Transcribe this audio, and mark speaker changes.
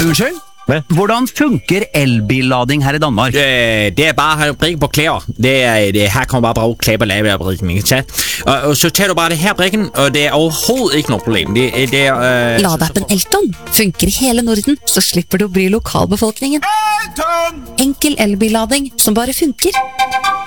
Speaker 1: Unnskyld?
Speaker 2: Hvad?
Speaker 1: Hvordan funker elbillading her i Danmark?
Speaker 3: Det bare at brikke på klæder. Her kommer bare klæder på lavebrikken, ikke sant? Og så tager du bare det her brikken, og det overhovedet ikke noe problem.
Speaker 4: Ladeappen Elton funker i hele Norden, så slipper du å bry lokalbefolkningen. Enkel elbillading som bare funker.